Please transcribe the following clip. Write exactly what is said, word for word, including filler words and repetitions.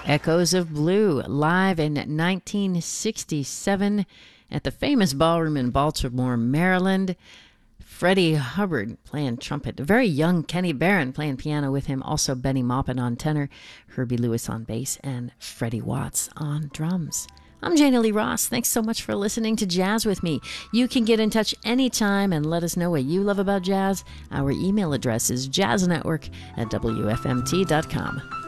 Echoes of Blue, live in nineteen sixty-seven at the famous ballroom in Baltimore, Maryland. Freddie Hubbard playing trumpet. A very young Kenny Barron playing piano with him. Also Benny Maupin on tenor, Herbie Lewis on bass, and Freddie Watts on drums. I'm Jana Lee Ross. Thanks so much for listening to Jazz with me. You can get in touch anytime and let us know what you love about jazz. Our email address is jazznetwork at w f m t dot com.